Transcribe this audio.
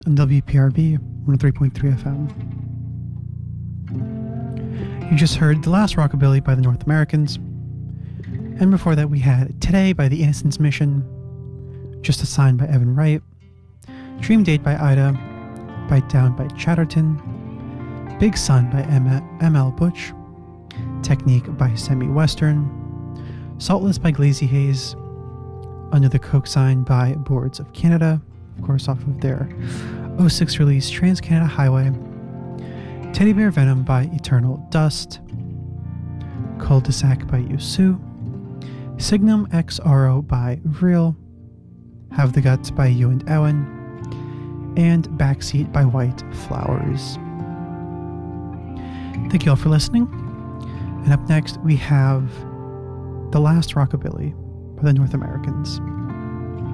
on WPRB 103.3 FM. You just heard The Last Rockabilly by the North Americans, and before that we had Today by the Innocence Mission, Just a Sign by Evan Wright, Dream Date by Ida, Bite Down by Chatterton, Big Sun by M.L. Butch, Technique by Semi-Western, Saltless by Glazy Haze, Under the Coke Sign by Boards of Canada, of course off of their 06 release Trans-Canada Highway, Teddy Bear Venom by Eternal Dust, Cul-de-sac by Yusu, Signum XRO by Real, Have the Guts by You and Ewan, and Backseat by White Flowers. Thank you all for listening. And up next we have The Last Rockabilly by the North Americans.